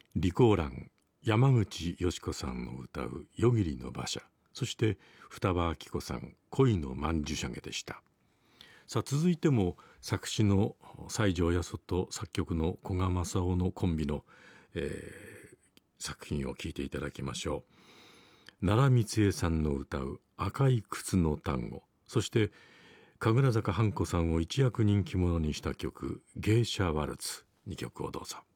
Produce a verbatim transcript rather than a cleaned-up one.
リコーラン山口よし子さんの歌う夜霧の馬車、そして双葉明子さん恋の曼珠沙華でした。さあ続いても作詞の西條八十と作曲の古賀正夫のコンビの、えー、作品を聴いていただきましょう。奈良光恵さんの歌う赤い靴の単語、そして神楽坂半子さんを一躍人気者にした曲芸者ワルツ、にきょくをどうぞ。